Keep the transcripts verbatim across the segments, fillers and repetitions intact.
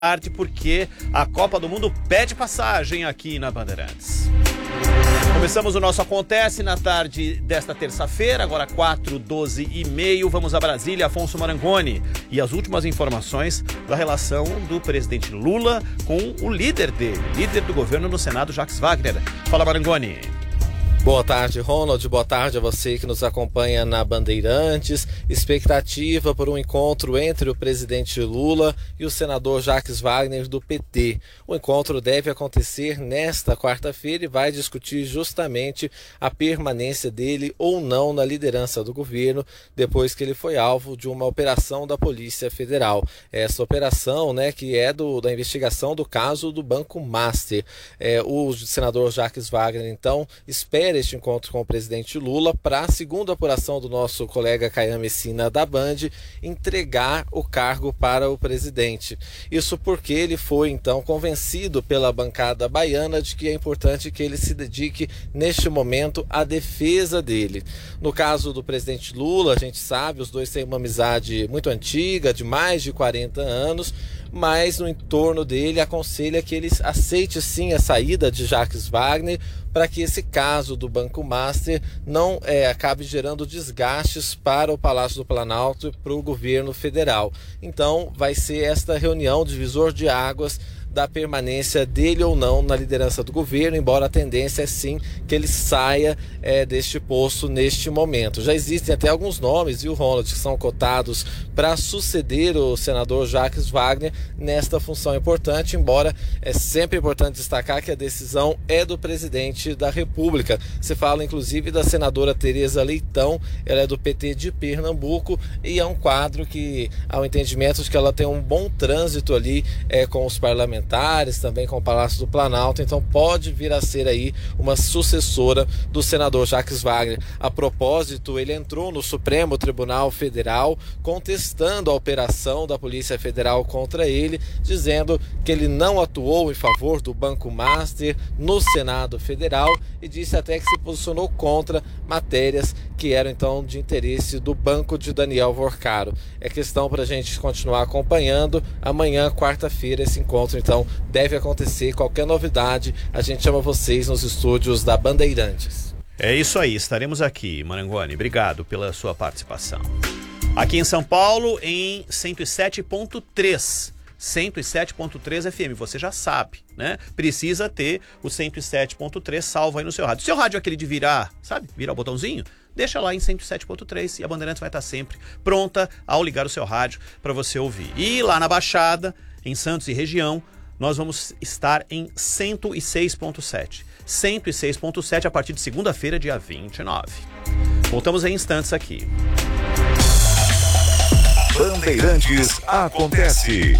tarde, porque a Copa do Mundo pede passagem aqui na Bandeirantes. Começamos o nosso Acontece na tarde desta terça-feira, agora quatro, doze e meio. Vamos a Brasília, Afonso Marangoni. E as últimas informações da relação do presidente Lula com o líder dele, líder do governo no Senado, Jacques Wagner. Fala, Marangoni. Boa tarde, Ronald. Boa tarde a você que nos acompanha na Bandeirantes. Expectativa por um encontro entre o presidente Lula e o senador Jacques Wagner do P T. O encontro deve acontecer nesta quarta-feira e vai discutir justamente a permanência dele ou não na liderança do governo, depois que ele foi alvo de uma operação da Polícia Federal. Essa operação, né, que é do, da investigação do caso do Banco Master. É, o senador Jacques Wagner, então, espera este encontro com o presidente Lula para, segundo a apuração do nosso colega Caian Messina da Band, entregar o cargo para o presidente. Isso porque ele foi então convencido pela bancada baiana de que é importante que ele se dedique neste momento à defesa dele. No caso do presidente Lula, a gente sabe, os dois têm uma amizade muito antiga, de mais de quarenta anos, mas no entorno dele aconselha que ele aceite sim a saída de Jacques Wagner para que esse caso do Banco Master não é, acabe gerando desgastes para o Palácio do Planalto e para o governo federal. Então vai ser esta reunião, divisor de águas, da permanência dele ou não na liderança do governo, embora a tendência é sim que ele saia é, deste posto neste momento. Já existem até alguns nomes, viu, Ronald, que são cotados para suceder o senador Jacques Wagner nesta função importante, embora é sempre importante destacar que a decisão é do presidente da República. Se fala inclusive da senadora Tereza Leitão, ela é do P T de Pernambuco e é um quadro que há um entendimento de que ela tem um bom trânsito ali é, com os parlamentares, também com o Palácio do Planalto, então pode vir a ser aí uma sucessora do senador Jacques Wagner. A propósito, ele entrou no Supremo Tribunal Federal contestando a operação da Polícia Federal contra ele, dizendo que ele não atuou em favor do Banco Master no Senado Federal e disse até que se posicionou contra matérias que eram então de interesse do Banco de Daniel Vorcaro. É questão para a gente continuar acompanhando. Amanhã, quarta-feira, esse encontro então deve acontecer. Qualquer novidade, a gente chama vocês nos estúdios da Bandeirantes. É isso aí, estaremos aqui, Marangoni. Obrigado pela sua participação. Aqui em São Paulo, em cento e sete ponto três. cento e sete ponto três F M, você já sabe, né? Precisa ter o cento e sete ponto três salvo aí no seu rádio. Seu rádio é aquele de virar, sabe? Virar o botãozinho? Deixa lá em cento e sete ponto três e a Bandeirantes vai estar sempre pronta ao ligar o seu rádio para você ouvir. E lá na Baixada, em Santos e região, nós vamos estar em cento e seis ponto sete. cento e seis ponto sete a partir de segunda-feira, dia vinte e nove. Voltamos em instantes aqui. Bandeirantes Acontece.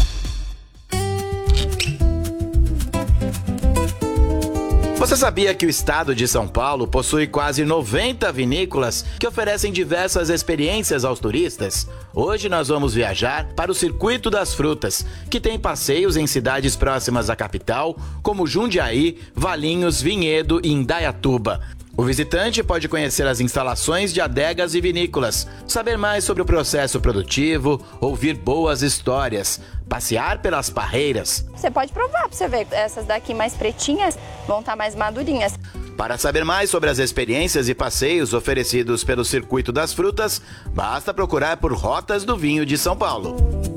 Você sabia que o estado de São Paulo possui quase noventa vinícolas que oferecem diversas experiências aos turistas? Hoje nós vamos viajar para o Circuito das Frutas, que tem passeios em cidades próximas à capital, como Jundiaí, Valinhos, Vinhedo e Indaiatuba. O visitante pode conhecer as instalações de adegas e vinícolas, saber mais sobre o processo produtivo, ouvir boas histórias, passear pelas parreiras. Você pode provar para você ver, essas daqui mais pretinhas vão estar mais madurinhas. Para saber mais sobre as experiências e passeios oferecidos pelo Circuito das Frutas, basta procurar por Rotas do Vinho de São Paulo.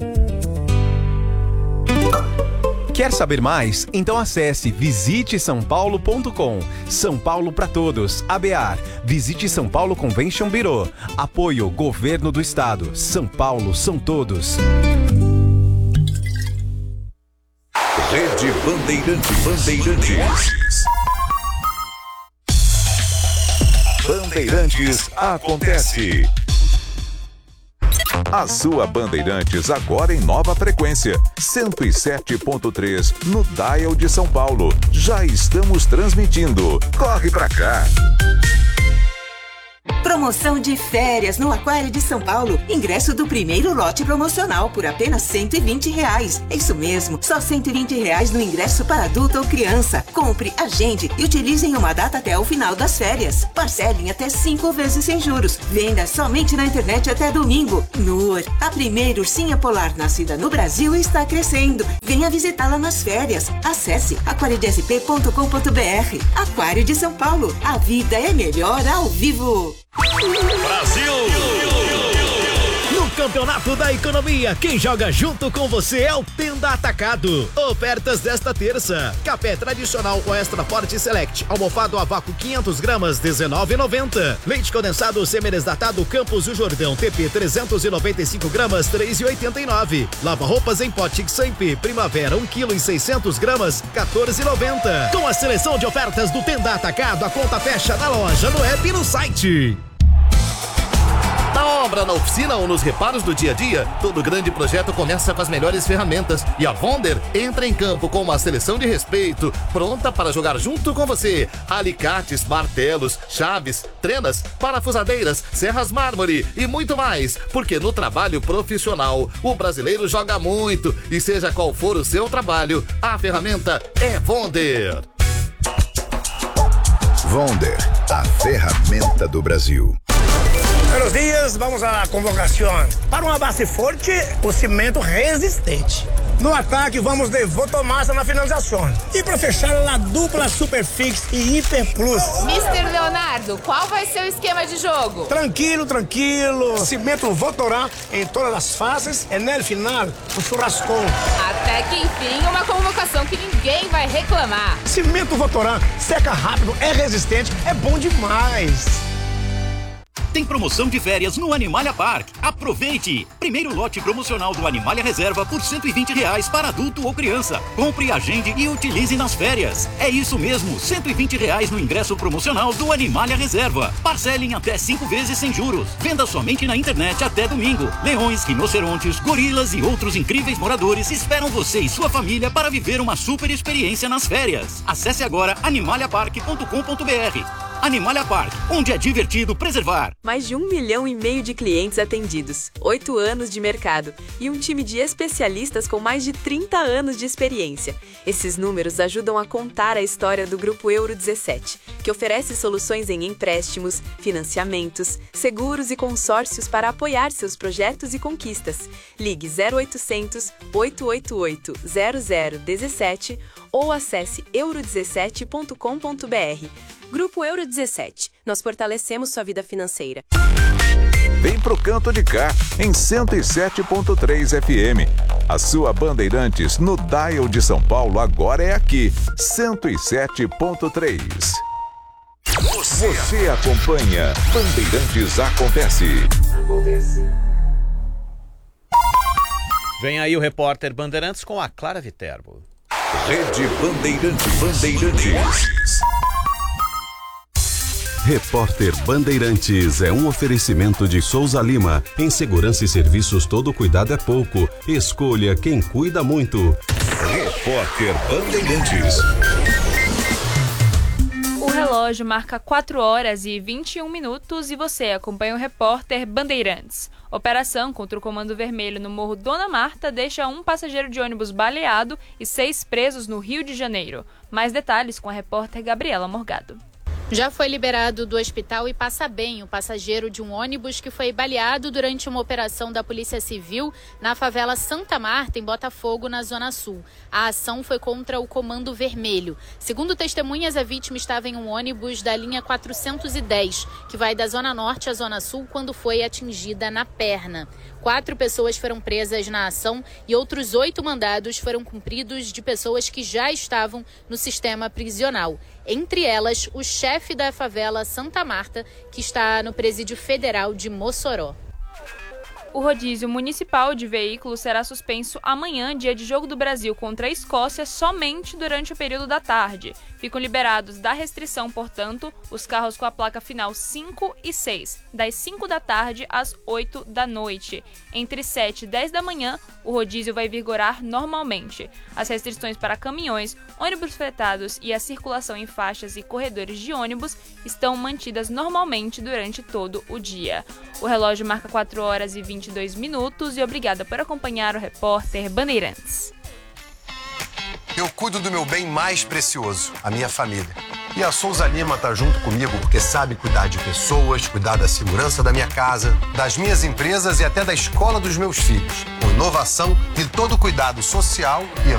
Quer saber mais? Então acesse visite são paulo ponto com. São Paulo para todos. A B A R. Visite São Paulo Convention Bureau. Apoio Governo do Estado. São Paulo são todos. Rede Bandeirantes. Bandeirantes. Bandeirantes Acontece. A sua Bandeirantes agora em nova frequência, cento e sete ponto três no Dial de São Paulo. Já estamos transmitindo. Corre pra cá! Promoção de férias no Aquário de São Paulo. Ingresso do primeiro lote promocional por apenas cento e vinte reais. É isso mesmo, só cento e vinte reais no ingresso para adulto ou criança. Compre, agende e utilize em uma data até o final das férias. Parcelem até cinco vezes sem juros. Venda somente na internet até domingo. Nur, a primeira ursinha polar nascida no Brasil, está crescendo. Venha visitá-la nas férias. Acesse aquário d s p ponto com ponto b r. Aquário de São Paulo. A vida é melhor ao vivo. Brasil! No Campeonato da Economia, quem joga junto com você é o Tenda Atacado. Ofertas desta terça: café tradicional ou extra forte select, almofado a vácuo quinhentas gramas, dezenove reais e noventa centavos. Leite condensado semi-desnatado Campos do Jordão T P trezentos e noventa e cinco gramas, três reais e oitenta e nove centavos. Lava roupas em pote Xamp Primavera um quilo e seiscentas gramas, quatorze reais e noventa centavos. Com a seleção de ofertas do Tenda Atacado, a conta fecha na loja, no app e no site. Na obra, na oficina ou nos reparos do dia a dia, todo grande projeto começa com as melhores ferramentas. E a Vonder entra em campo com uma seleção de respeito, pronta para jogar junto com você. Alicates, martelos, chaves, trenas, parafusadeiras, serras mármore e muito mais. Porque no trabalho profissional, o brasileiro joga muito. E seja qual for o seu trabalho, a ferramenta é Vonder. Vonder, a ferramenta do Brasil. Buenos dias, vamos à convocação. Para uma base forte, o cimento resistente. No ataque, vamos de Votomassa na finalização. E para fechar, a dupla Superfix e Hiper Plus. mister Leonardo, qual vai ser o esquema de jogo? Tranquilo, tranquilo. Cimento Votorá em todas as fases e no final, o churrascão. Até que enfim, uma convocação que ninguém vai reclamar. Cimento Votorá, seca rápido, é resistente, é bom demais. Tem promoção de férias no Animalia Park. Aproveite! Primeiro lote promocional do Animalia Reserva por cento e vinte reais para adulto ou criança. Compre, agende e utilize nas férias. É isso mesmo, cento e vinte reais no ingresso promocional do Animalia Reserva. Parcelem até cinco vezes sem juros. Venda somente na internet até domingo. Leões, rinocerontes, gorilas e outros incríveis moradores esperam você e sua família para viver uma super experiência nas férias. Acesse agora animalia park ponto com ponto b r. Animalia Park, onde é divertido preservar. Mais de um milhão e meio de clientes atendidos, oito anos de mercado e um time de especialistas com mais de trinta anos de experiência. Esses números ajudam a contar a história do Grupo Euro dezessete, que oferece soluções em empréstimos, financiamentos, seguros e consórcios para apoiar seus projetos e conquistas. Ligue zero oitocentos, oito oito oito, zero zero um sete ou acesse euro dezessete ponto com ponto b r. Grupo Euro dezessete. Nós fortalecemos sua vida financeira. Vem pro canto de cá, em cento e sete ponto três F M. A sua Bandeirantes no Dial de São Paulo agora é aqui, cento e sete ponto três. Você, Você acompanha Bandeirantes Acontece. Acontece. Vem aí o repórter Bandeirantes com a Clara Viterbo. Rede Bandeirantes. Bandeirantes. Repórter Bandeirantes é um oferecimento de Souza Lima. Em segurança e serviços, todo cuidado é pouco. Escolha quem cuida muito. Repórter Bandeirantes. O relógio marca quatro horas e vinte e um minutos e você acompanha o repórter Bandeirantes. Operação contra o Comando Vermelho no Morro Dona Marta deixa um passageiro de ônibus baleado e seis presos no Rio de Janeiro. Mais detalhes com a repórter Gabriela Morgado. Já foi liberado do hospital e passa bem o passageiro de um ônibus que foi baleado durante uma operação da Polícia Civil na favela Santa Marta, em Botafogo, na Zona Sul. A ação foi contra o Comando Vermelho. Segundo testemunhas, a vítima estava em um ônibus da linha quatrocentos e dez, que vai da Zona Norte à Zona Sul, quando foi atingida na perna. Quatro pessoas foram presas na ação e outros oito mandados foram cumpridos de pessoas que já estavam no sistema prisional. Entre elas, o chefe da favela Santa Marta, que está no Presídio Federal de Mossoró. O rodízio municipal de veículos será suspenso amanhã, dia de Jogo do Brasil contra a Escócia, somente durante o período da tarde. Ficam liberados da restrição, portanto, os carros com a placa final cinco e seis, das cinco da tarde às oito da noite. Entre sete e dez da manhã, o rodízio vai vigorar normalmente. As restrições para caminhões, ônibus fretados e a circulação em faixas e corredores de ônibus estão mantidas normalmente durante todo o dia. O relógio marca quatro horas e vinte e dois minutos e obrigada por acompanhar o repórter Bandeirantes. Eu cuido do meu bem mais precioso, a minha família. E a Souza Lima tá junto comigo porque sabe cuidar de pessoas, cuidar da segurança da minha casa, das minhas empresas e até da escola dos meus filhos. Com inovação e todo o cuidado social e